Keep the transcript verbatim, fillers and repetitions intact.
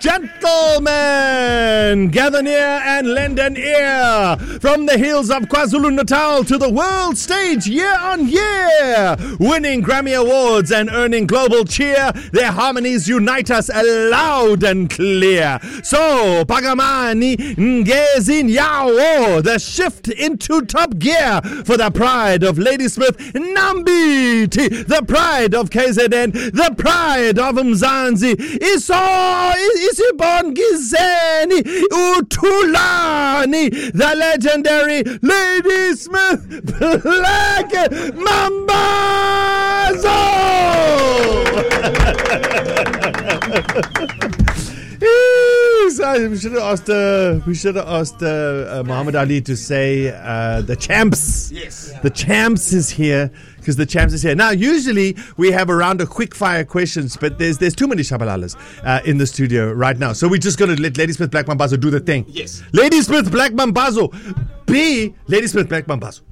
gentlemen, gather near and lend an ear. From the hills of KwaZulu-Natal to the world stage year on year. Winning Grammy Awards and earning global cheer, their harmonies unite us loud and clear. So, Pagamani Ngezinyawo, the shift into top gear for the pride of Ladysmith Nambiti, the pride of K Z N, the pride of Mzansi. Iso Isibongizeni Utulani, the legendary Ladysmith Black Mambazo. We should have asked. Uh, we should have asked uh, uh, Muhammad Ali to say uh, the champs. Yes, the champs is here because the champs is here. Now, usually we have a round of quick fire questions, but there's there's too many Shabalalas uh, in the studio right now, so we're just gonna let Ladysmith Black Mambazo do the thing. Yes, Ladysmith Black Mambazo, be Ladysmith Black Mambazo.